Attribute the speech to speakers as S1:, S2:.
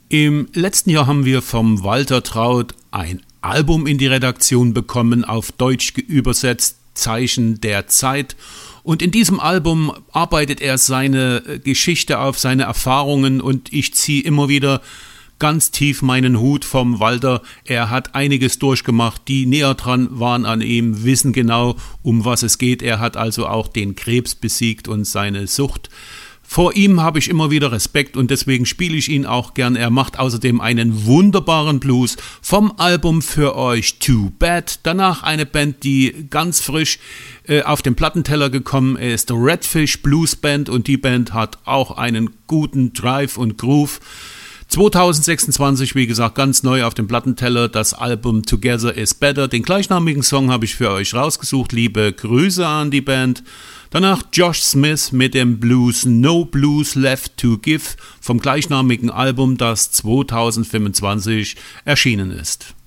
S1: Im letzten Jahr haben wir vom Walter Traut ein Album in die Redaktion bekommen, auf Deutsch übersetzt Zeichen der Zeit. Und in diesem Album arbeitet er seine Geschichte auf, seine Erfahrungen, und ich ziehe immer wieder ganz tief meinen Hut vom Walter. Er hat einiges durchgemacht, die näher dran waren an ihm, wissen genau, um was es geht. Er hat also auch den Krebs besiegt und seine Sucht. Vor ihm habe ich immer wieder Respekt und deswegen spiele ich ihn auch gern. Er macht außerdem einen wunderbaren Blues vom Album für euch Too Bad. Danach eine Band, die ganz frisch auf den Plattenteller gekommen ist, Redfish Blues Band, und die Band hat auch einen guten Drive und Groove. 2026, wie gesagt, ganz neu auf dem Plattenteller, das Album Together is Better. Den gleichnamigen Song habe ich für euch rausgesucht. Liebe Grüße an die Band. Danach Josh Smith mit dem Blues No Blues Left to Give vom gleichnamigen Album, das 2025 erschienen ist.